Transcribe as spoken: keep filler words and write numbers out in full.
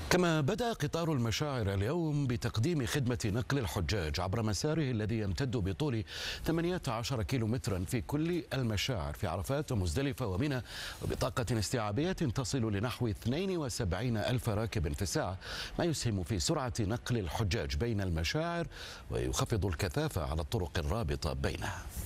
كما بدأ قطار المشاعر اليوم بتقديم خدمة نقل الحجاج عبر مساره الذي يمتد بطول ثمانية عشر كيلومترا في كل المشاعر في عرفات ومزدلفة ومنى، وبطاقة استيعابية تصل لنحو اثنين وسبعين ألف راكب في الساعة، ما يسهم في سرعة نقل الحجاج بين المشاعر ويخفض الكثافة على الطرق الرابطة بينها.